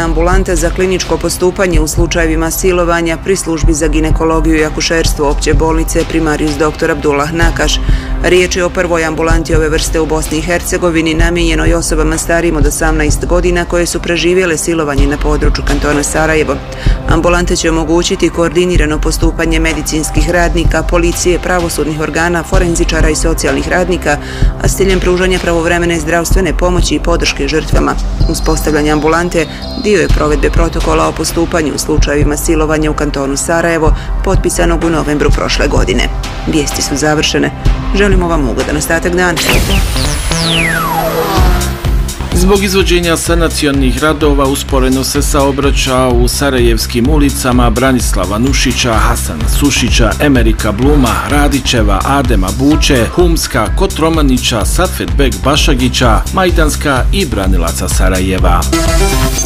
ambulanta za kliničko postupanje u slučajevima silovanja pri službi za ginekologiju i akušerstvo opće bolnice primarijus dr. Abdullah Nakaš. Riječ je o prvoj ambulanti ove vrste u Bosni i Hercegovini namijenjenoj osobama starijim od 18 godina koje su preživjele silovanje na području kantona Sarajevo. Ambulante će omogućiti koordinirano postupanje medicinskih radnika, policije, pravosudnih organa, forenzičara i socijalnih radnika, a s ciljem pružanja pravovremene zdravstvene pomoći i podrške žrtvama. Uspostavljanje ambulante dio je provedbe protokola o postupanju u slučajevima silovanja u kantonu Sarajevo, potpisanog u novembru prošle godine. Vijesti su završene. Želimo vam ugodan ostatak dana. Zbog izvođenja sanacionih radova usporeno se saobraća u sarajevskim ulicama Branislava Nušića, Hasana Sušića, Emerika Bluma, Radićeva, Adema Buče, Humska, Kotromanića, Satfetbek Bašagića, Majdanska i Branilaca Sarajeva.